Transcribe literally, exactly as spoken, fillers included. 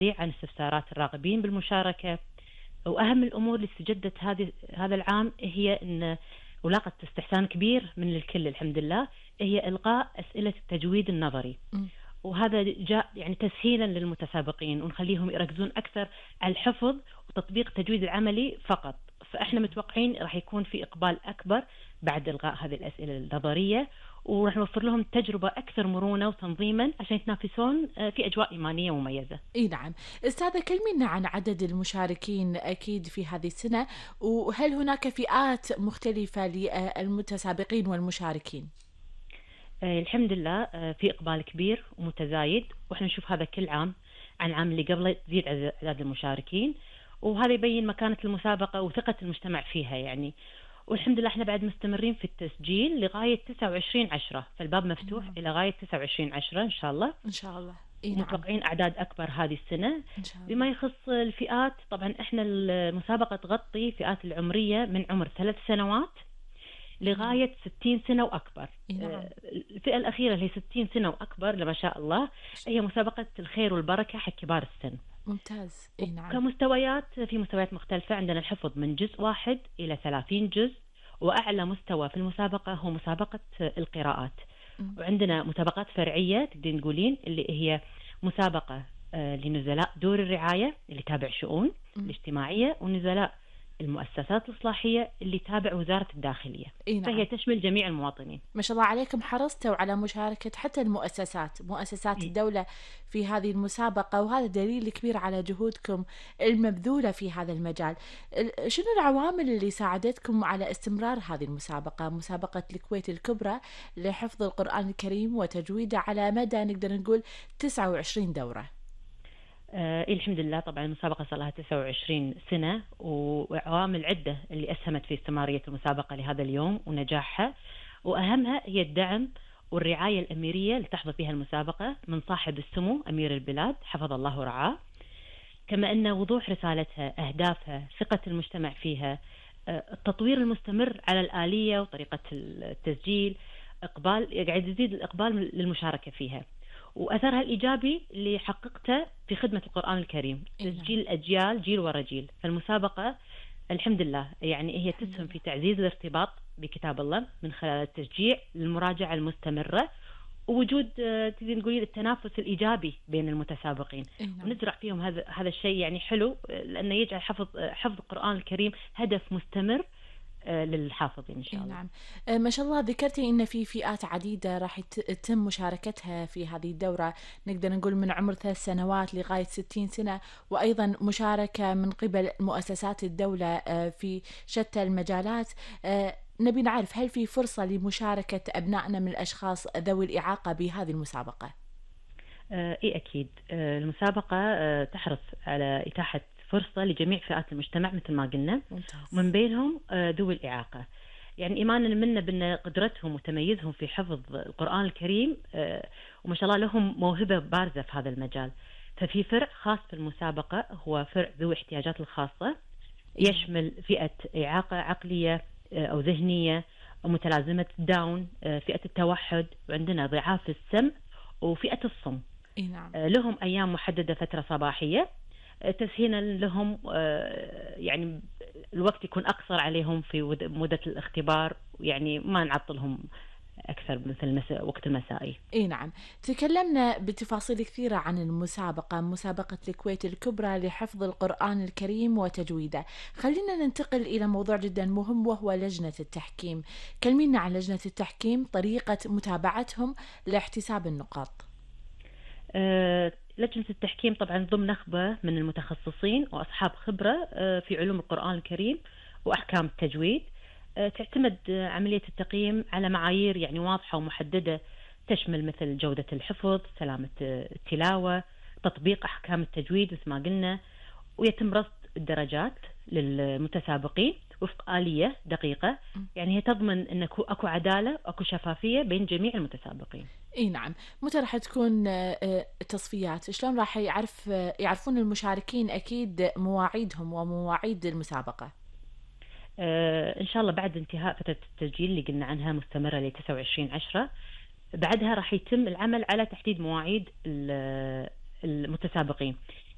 عن استفسارات الراغبين بالمشاركة. وأهم الأمور اللي استجدت هذه هذا العام هي أن ولاقت استحسان كبير من الكل الحمد لله، هي إلغاء أسئلة التجويد النظري. م. وهذا جاء يعني تسهيلا للمتسابقين ونخليهم يركزون أكثر على الحفظ وتطبيق التجويد العملي فقط. فإحنا متوقعين راح يكون في إقبال أكبر بعد إلغاء هذه الأسئلة النظرية، وراح نوفر لهم تجربة أكثر مرونة وتنظيما عشان يتنافسون في أجواء إيمانية مميزة. اي نعم. استاذة كلمينا عن عدد المشاركين أكيد في هذه السنة، وهل هناك فئات مختلفة للمتسابقين والمشاركين؟ آه الحمد لله آه في إقبال كبير ومتزايد، وإحنا نشوف هذا كل عام عن العام اللي قبله تزيد أعداد المشاركين، وهذا يبين مكانة المسابقة وثقة المجتمع فيها يعني. والحمد لله احنا بعد مستمرين في التسجيل لغاية تسعة وعشرين عشرة، فالباب مفتوح نعم. إلى غاية تسعة وعشرين عشرة إن شاء الله. إن شاء الله. إيه نعم. متوقعين أعداد أكبر هذه السنة. إن شاء الله. بما يخص الفئات، طبعا احنا المسابقة تغطي فئات العمرية من عمر ثلاث سنوات لغاية ستين سنة وأكبر. إيه نعم. الفئة الأخيرة اللي هي ستين سنة وأكبر لما شاء الله هي مسابقة الخير والبركة حق كبار السن. ممتاز. إيه نعم. كمستويات في مستويات مختلفة، عندنا الحفظ من جزء واحد إلى ثلاثين جزء، وأعلى مستوى في المسابقة هو مسابقة القراءات. م. وعندنا مسابقات فرعية تقدرين تقولين اللي هي مسابقة لنزلاء دور الرعاية اللي تابع شؤون م. الاجتماعية، ونزلاء المؤسسات الإصلاحية اللي تابع وزارة الداخلية. إيه نعم. فهي تشمل جميع المواطنين. ما شاء الله عليكم، حرصتوا على مشاركة حتى المؤسسات مؤسسات إيه؟ الدولة في هذه المسابقة، وهذا دليل كبير على جهودكم المبذولة في هذا المجال. شنو العوامل اللي ساعدتكم على استمرار هذه المسابقة، مسابقة الكويت الكبرى لحفظ القرآن الكريم وتجويده على مدى نقدر نقول تسعة وعشرين دورة؟ آه الحمد لله. طبعا المسابقة صار لها تسعة وعشرين سنة، وعوامل عدة اللي أسهمت في استمرارية المسابقة لهذا اليوم ونجاحها، وأهمها هي الدعم والرعاية الأميرية اللي تحظى فيها المسابقة من صاحب السمو أمير البلاد حفظ الله ورعاه، كما أن وضوح رسالتها، أهدافها، ثقة المجتمع فيها، آه التطوير المستمر على الآلية وطريقة التسجيل، إقبال قاعد يزيد الإقبال للمشاركة فيها، وأثرها الإيجابي اللي حققته في خدمة القرآن الكريم، تسجيل الأجيال جيل ورا جيل. فالمسابقة الحمد لله يعني هي تسهم في تعزيز الارتباط بكتاب الله من خلال التشجيع للمراجعة المستمرة، ووجود تقدر نقول التنافس الإيجابي بين المتسابقين. ونزرع فيهم هذا هذا الشيء يعني حلو، لأنه يجعل حفظ حفظ القرآن الكريم هدف مستمر للحافظين إن شاء الله. نعم. ما شاء الله ذكرتي إن في فئات عديدة راح يتم مشاركتها في هذه الدورة، نقدر نقول من عمر ثلاث سنوات لغاية ستين سنة، وأيضا مشاركة من قبل مؤسسات الدولة في شتى المجالات. نبي نعرف هل في فرصة لمشاركة أبنائنا من الأشخاص ذوي الإعاقة بهذه المسابقة؟ إيه أكيد. المسابقة تحرص على إتاحة فرصة لجميع فئات المجتمع مثل ما قلنا. ممتاز. ومن بينهم ذوي الإعاقة، يعني إيمانا منا بأن قدرتهم وتميزهم في حفظ القرآن الكريم وما شاء الله لهم موهبة بارزة في هذا المجال. ففي فرع خاص في المسابقة هو فرع ذوي احتياجات الخاصة، يشمل فئة إعاقة عقلية أو ذهنية، ومتلازمة داون، فئة التوحد، وعندنا ضعاف السمع، وفئة الصم. نعم. لهم أيام محددة فترة صباحية تسهيلا لهم، يعني الوقت يكون أقصر عليهم في مدة الاختبار، يعني ما نعطلهم أكثر مثل المساء وقت المسائي. إيه نعم. تكلمنا بتفاصيل كثيرة عن المسابقة، مسابقة الكويت الكبرى لحفظ القرآن الكريم وتجويده. خلينا ننتقل إلى موضوع جدا مهم وهو لجنة التحكيم. كلمينا عن لجنة التحكيم، طريقة متابعتهم لاحتساب النقاط. أه لجنة التحكيم طبعا ضمن نخبة من المتخصصين وأصحاب خبرة في علوم القرآن الكريم وأحكام التجويد. تعتمد عملية التقييم على معايير يعني واضحة ومحددة، تشمل مثل جودة الحفظ، سلامة التلاوة، تطبيق أحكام التجويد مثل ما قلنا، ويتم رصد الدرجات للمتسابقين وفق آلية دقيقة، يعني هي تضمن أن أكو عدالة وأكو شفافية بين جميع المتسابقين. اي نعم. متى راح تكون التصفيات؟ شلون راح يعرف يعرفون المشاركين اكيد مواعيدهم ومواعيد المسابقة؟ آه ان شاء الله بعد انتهاء فترة التسجيل اللي قلنا عنها مستمرة ل تسعة وعشرين عشرة، بعدها راح يتم العمل على تحديد مواعيد المتسابقين.